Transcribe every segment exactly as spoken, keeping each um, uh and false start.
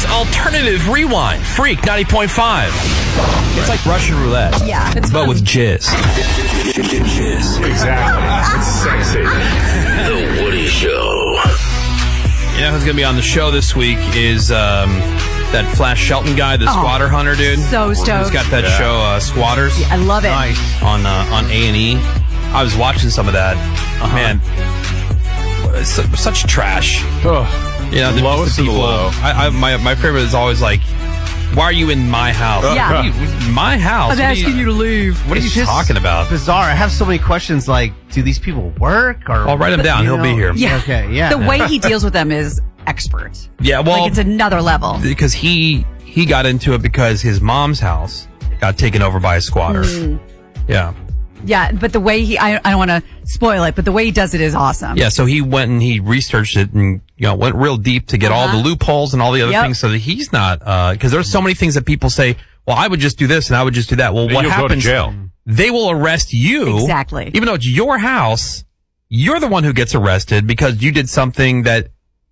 It's Alternative Rewind. Freak ninety point five. It's like Russian roulette. Yeah, it's but fun. with jizz. Jizz. Exactly. It's sexy. The Woody Show. You know who's going to be on the show this week is um, that Flash Shelton guy, the Oh, squatter hunter dude. so stoked. Who's got that Yeah. show, uh, Squatters? I love it. Nice. On uh, on A and E. I was watching some of that. Uh-huh. Man, it's su- such trash. Oh, You know, the lowest the of the people. low. I, I, my my favorite is always like, "Why are you in my house?" Yeah. What are you- my house. I'm What are asking you to leave. What are you It's just talking about? Bizarre. I have so many questions like, do these people work? Or I'll write them down. you He'll be know? here. Yeah. Okay, yeah. The way he deals with them is expert. Yeah, well, Like, it's another level. because he he got into it because his mom's house got taken over by a squatter. Mm. Yeah. Yeah, but the way he, I, I don't want to spoil it, but the way he does it is awesome. Yeah, so he went and he researched it and, you know, went real deep to get all Uh-huh. the loopholes and all the other Yep. things so that he's not, uh, cause there's so many things that people say, well, I would just do this and I would just do that. Well, Then what you'll go to happens? jail. They will arrest you. Exactly. Even though it's your house, you're the one who gets arrested because you did something that,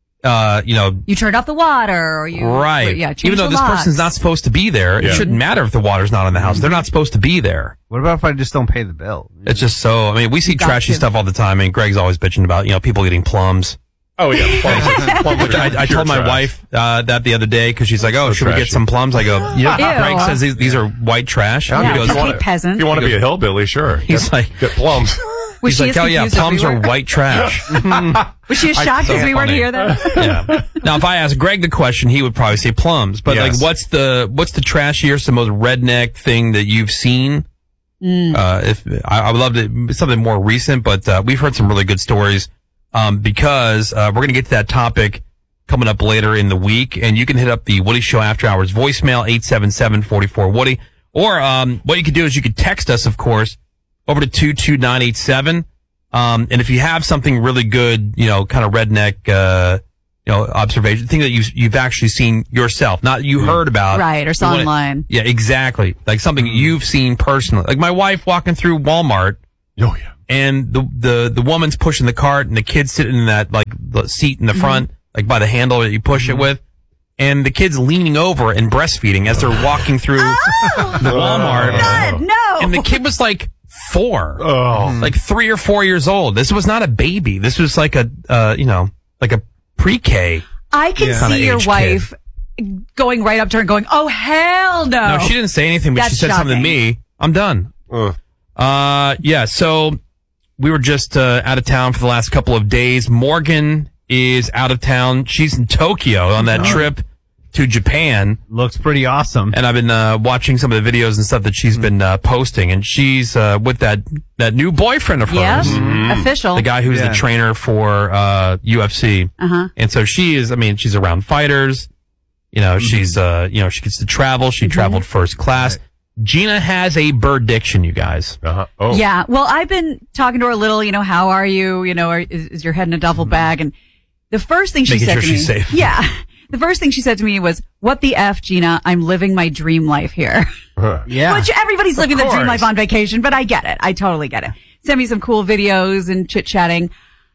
uh, you know, You turned off the water, or you right. Yeah, changed Even though the this locks. person's not supposed to be there, Yeah. it shouldn't matter if the water's not in the house. They're not supposed to be there. What about if I just don't pay the bill? It's just so, I mean, we see got trashy to. stuff all the time. I mean, Greg's always bitching about, you know, people getting plums. Oh, yeah. Plums, plums Which are I, I pure told my trash. wife uh, that the other day because she's like, "Oh, So should we get trashy. some plums?" I go, "Yeah." Ew. Greg says these, these are white trash. Yeah, he Yeah, goes, if you okay, wanna- peasant. If you want to be a hillbilly, sure. He's Get- like- get plums. Was he's she like, as "Oh yeah, confused as plums we are were? white trash." Was she as shocked so as we were to funny. hear that? Yeah. Now, if I asked Greg the question, he would probably say plums. But Yes. like, what's the what's the trashiest, the most redneck thing that you've seen? Mm. Uh, if I, I would love to something more recent, but uh, we've heard some really good stories. Um, because uh, we're gonna get to that topic coming up later in the week, and you can hit up the Woody Show After Hours voicemail eight seven seven, four four, Woody, or um, what you could do is you could text us, of course, over to two two nine eight seven. Um, and if you have something really good, you know, kind of redneck, uh, you know, observation, thing that you've, you've actually seen yourself, not you heard about. Right, or saw You wanna- online. Yeah, exactly. Like something you've seen personally. Like my wife walking through Walmart Oh, yeah. and the, the, the woman's pushing the cart and the kid's sitting in that, like, the seat in the front, like by the handle that you push it with. And the kid's leaning over and breastfeeding as they're walking through the Walmart. God, no. And the kid was like four. Oh. Like three or four years old. This was not a baby. This was like a, uh, you know, like a pre-K. I can Yeah. Kinda see your age wife going right up to her and going, "Oh hell no!" No, she didn't say anything, but she That's said something to shocking. me. I'm done. Ugh. Uh, yeah, so we were just, uh, out of town for the last couple of days. Morgan is out of town. She's in Tokyo on that trip to Japan. Looks pretty awesome. And I've been, uh, watching some of the videos and stuff that she's been, uh, posting. And she's, uh, with that, that new boyfriend of Yeah, hers. official. The guy who's Yeah. the trainer for, uh, U F C. Uh-huh. And so she is, I mean, she's around fighters. You know, she's, uh, you know, she gets to travel. She traveled first class. Gina has a birdiction, you guys. Uh-huh. Oh. Yeah. Well, I've been talking to her a little, you know, how are you? You know, are, is, is your head in a duffel bag? And the first thing she Making said sure to she's me, safe. yeah, the first thing she said to me was, "What the F, Gina? I'm living my dream life here." Huh. Yeah. Which everybody's living the dream course. life on vacation, but I get it. I totally get it. Send me some cool videos and chit chatting.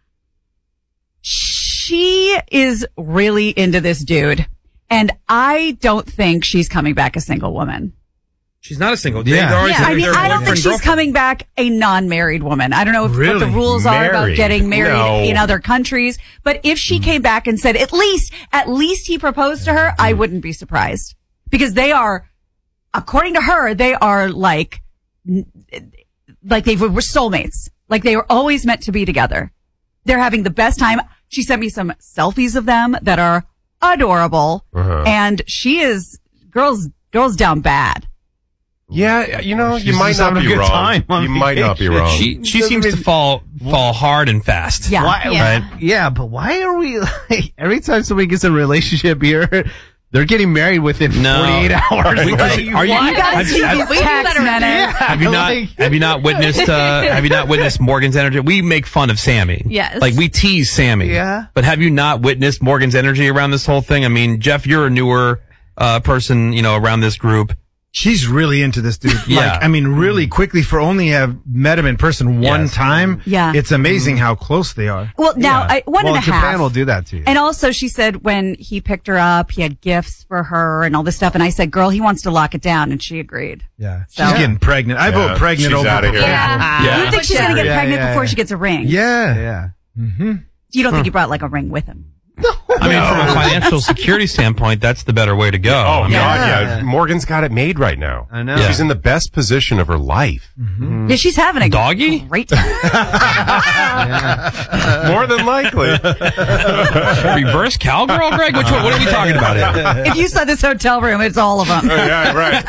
She is really into this dude, and I don't think she's coming back a single woman. She's not a single. Yeah. They're always Yeah, I they're mean, I don't think boyfriend, she's girlfriend. coming back a non-married woman. I don't know if, what the Really? rules are about Married? getting married No. in other countries, but if she came back and said, at least, at least he proposed to her, I wouldn't be surprised. Because they are, according to her, they are like, like they were soulmates. Like they were always meant to be together. They're having the best time. She sent me some selfies of them that are adorable. Uh-huh. And she is, girls, girls down bad. Yeah, you know, you She's might just not having a be good wrong. time on You might not be wrong. She she seems to fall fall hard and fast. Yeah. Why, Yeah. right? Yeah, but why are we like every time somebody gets in a relationship here, they're getting married within No. forty-eight hours? We- Like, are you- what? You gotta Have- see have- these we text minutes. Yeah, Have you not like- have you not witnessed uh have you not witnessed Morgan's energy? We make fun of Sammy. Yes. Like we tease Sammy. Yeah. But have you not witnessed Morgan's energy around this whole thing? I mean, Jeff, you're a newer uh person, you know, around this group. she's really into this dude. Yeah. Like, I mean, really quickly for only have met him in person one Yes. time. Yeah. It's amazing how close they are. Well, now, Yeah. I, one well, and a Japan half. will do that to you. And also, she said when he picked her up, he had gifts for her and all this stuff. And I said, girl, he wants to lock it down. And she agreed. yeah. So- She's getting pregnant. I Yeah, vote pregnant she's over outta here. Yeah. Yeah. You think she's going to get Yeah, pregnant yeah, before yeah. she gets a ring? Yeah. Yeah. You don't think he brought like a ring with him? I mean, from a financial security standpoint, that's the better way to go. Oh, I mean, God, yeah. Yeah. Morgan's got it made right now. I know. Yeah. She's in the best position of her life. Yeah, she's having a Doggy? great time. More than likely. Reverse cowgirl, Greg? Which one? What are we talking about here? If you saw this hotel room, it's all of them. Yeah, right.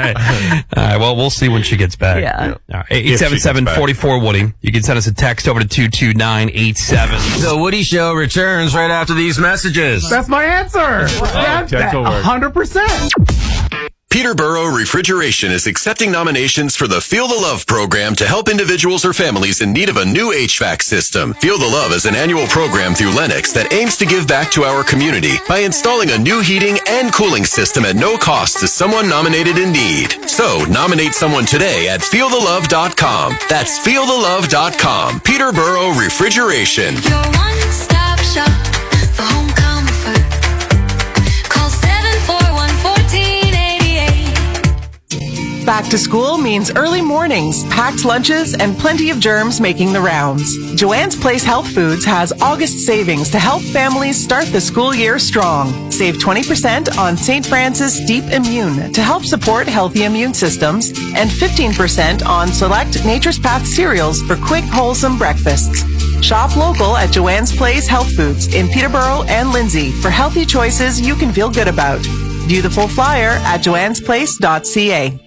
All right, well, we'll see when she gets back. Yeah. eight seven seven, four four, Woody. You can send us a text over to two two nine eight seven. The Woody Show returns right after these messages. That's my answer. That's dental work. one hundred percent. Peterborough Refrigeration is accepting nominations for the Feel the Love program to help individuals or families in need of a new H V A C system. Feel the Love is an annual program through Lennox that aims to give back to our community by installing a new heating and cooling system at no cost to someone nominated in need. So, nominate someone today at feel the love dot com. That's feel the love dot com. Peterborough Refrigeration. Your one-stop shop for home comfort. Call seven four one, one four eight eight. Back to school means early mornings, packed lunches, and plenty of germs making the rounds. Joanne's Place Health Foods has August savings to help families start the school year strong. Save twenty percent on Saint Francis Deep Immune to help support healthy immune systems, and fifteen percent on select Nature's Path cereals for quick, wholesome breakfasts. Shop local at Joanne's Place Health Foods in Peterborough and Lindsay for healthy choices you can feel good about. View the full flyer at joannes place dot c a.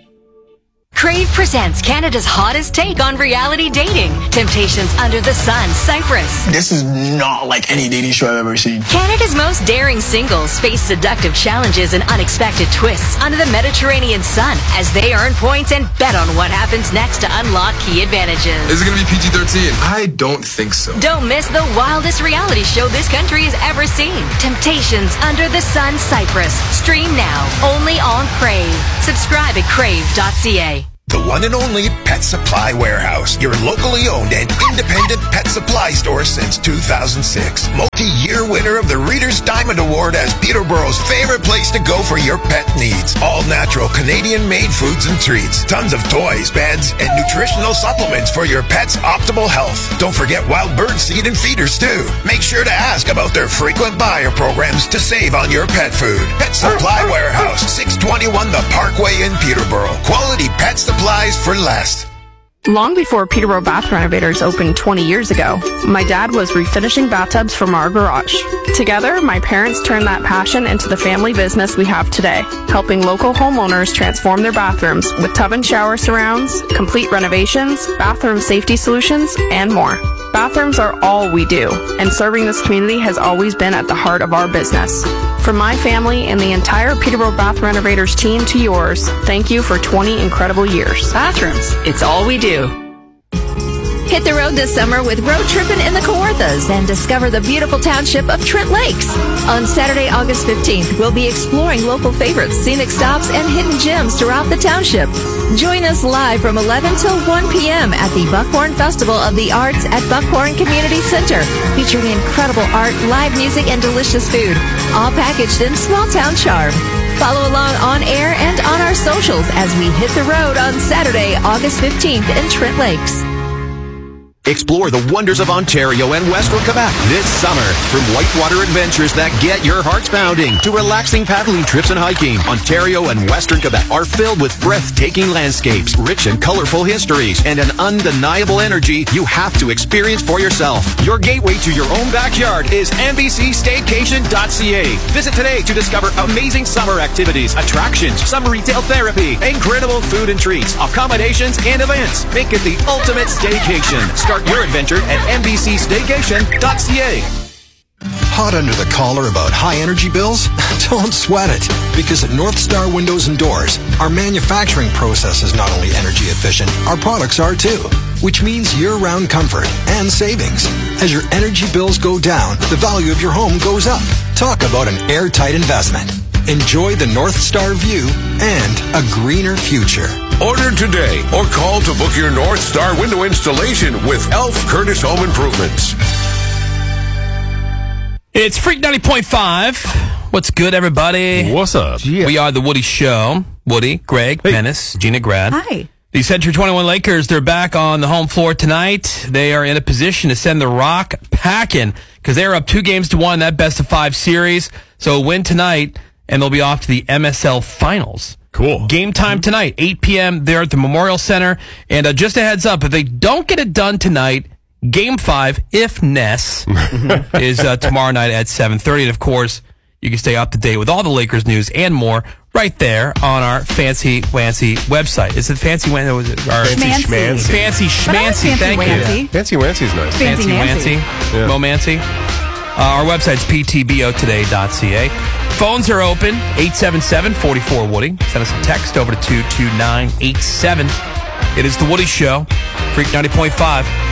Crave presents Canada's hottest take on reality dating. Temptations Under the Sun, Cyprus. This is not like any dating show I've ever seen. Canada's most daring singles face seductive challenges and unexpected twists under the Mediterranean sun as they earn points and bet on what happens next to unlock key advantages. Is it going to be P G thirteen? I don't think so. Don't miss the wildest reality show this country has ever seen. Temptations Under the Sun, Cyprus. Stream now, only on Crave. Subscribe at crave dot c a. The one and only Pet Supply Warehouse, your locally owned and independent pet supply store since two thousand six. Multi-year winner of the Reader's Diamond Award as Peterborough's favorite place to go for your pet needs. All natural Canadian-made foods and treats. Tons of toys, beds, and nutritional supplements for your pet's optimal health. Don't forget wild bird seed and feeders too. Make sure to ask about their frequent buyer programs to save on your pet food. Pet Supply Warehouse, six twenty-one The Parkway in Peterborough. Quality pet supplies for less. Long before Peterborough Bath Renovators opened twenty years ago, my dad was refinishing bathtubs from our garage. Together, my parents turned that passion into the family business we have today, helping local homeowners transform their bathrooms with tub and shower surrounds, complete renovations, bathroom safety solutions, and more. Bathrooms are all we do, and serving this community has always been at the heart of our business. From my family and the entire Peterborough Bath Renovators team to yours, thank you for twenty incredible years. Bathrooms, it's all we do. Hit the road this summer with road tripping in the Kawarthas and discover the beautiful township of Trent Lakes. On Saturday, August fifteenth, we'll be exploring local favorites, scenic stops, and hidden gems throughout the township. Join us live from eleven till one p.m. at the Buckhorn Festival of the Arts at Buckhorn Community Center, featuring incredible art, live music, and delicious food, all packaged in small town charm. Follow along on air and on our socials as we hit the road on Saturday, August fifteenth in Trent Lakes. Explore the wonders of Ontario and Western Quebec this summer. From whitewater adventures that get your hearts pounding to relaxing paddling trips and hiking, Ontario and Western Quebec are filled with breathtaking landscapes, rich and colorful histories, and an undeniable energy you have to experience for yourself. Your gateway to your own backyard is N B C staycation dot c a. Visit today to discover amazing summer activities, attractions, summer retail therapy, incredible food and treats, accommodations, and events. Make it the ultimate staycation. Start your adventure at N B C staycation dot c a. Hot under the collar about high energy bills? Don't sweat it, because at North Star Windows and Doors, our manufacturing process is not only energy efficient, our products are too, which means year-round comfort and savings. As your energy bills go down, the value of your home goes up. Talk about an airtight investment. Enjoy the North Star view and a greener future. Order today or call to book your North Star window installation with Elf Curtis Home Improvements. It's Freak ninety point five. What's good, everybody? What's up? Yeah. We are the Woody Show. Woody, Greg, hey. Menace, Gina Grad. Hi. The Century twenty-one Lakers, they're back on the home floor tonight. They are in a position to send the Rock packing because they're up two games to one in that best of five series. So win tonight, and they'll be off to the M S L Finals. Cool. Game time tonight, eight p.m. there at the Memorial Center. And uh, just a heads up, if they don't get it done tonight, Game five, if Ness, is uh, tomorrow night at seven thirty. And, of course, you can stay up to date with all the Lakers news and more right there on our Fancy Wancy website. Is it Fancy Wancy? Was it our Fancy Schmancy. Fancy Schmancy. Thank Wancy. you. Fancy Wancy's nice. Fancy Wancy. Yeah. Momancy. Uh, our website's p t b o today dot c a. Phones are open, eight seven seven, four four, Woody. Send us a text over to two two nine eight seven. It is The Woody Show, Freak ninety point five.